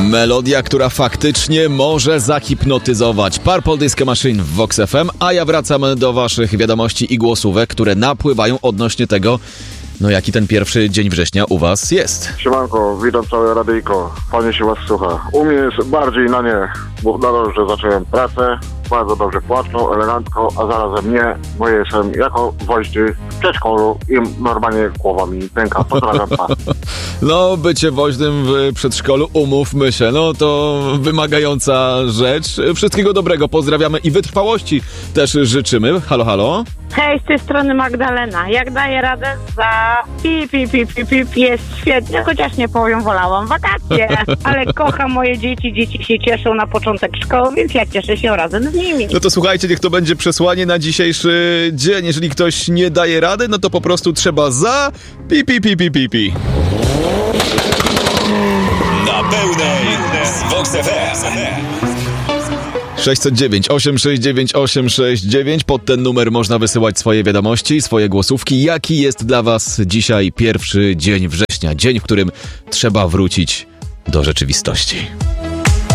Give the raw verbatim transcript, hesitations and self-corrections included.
Melodia, która faktycznie może zahipnotyzować. Purple Disco Machine w Vox F M, a ja wracam do waszych wiadomości i głosówek, które napływają odnośnie tego, no jaki ten pierwszy dzień września u was jest. Siemanko, witam całe radyjko. Fajnie się was słucha. U mnie jest bardziej na nie, bo na to, że zacząłem pracę, bardzo dobrze płatną, elegancko, a zarazem nie, bo jestem jako woźny w przedszkolu i normalnie głowa mi pęka. Pozdrawiam, pa. No, bycie woźnym w przedszkolu, umówmy się, no to wymagająca rzecz. Wszystkiego dobrego, pozdrawiamy i wytrwałości też życzymy. Halo, halo? Hej, z tej strony Magdalena. Jak daję radę za pip, pip, pip, pip, pip, jest świetnie, chociaż nie powiem, wolałam wakacje, ale kocham moje dzieci, dzieci się cieszą na początek szkoły, więc ja cieszę się razem z nimi. No to słuchajcie, niech to będzie przesłanie na dzisiejszy dzień. Jeżeli ktoś nie daje rady, no to po prostu trzeba za pi, pi, pi, pi, pi, pi. Na pełnej z Vox F M. sześćset dziewięć osiem sześć dziewięć osiem sześć dziewięć. Pod ten numer można wysyłać swoje wiadomości, swoje głosówki. Jaki jest dla was dzisiaj pierwszy dzień września? Dzień, w którym trzeba wrócić do rzeczywistości.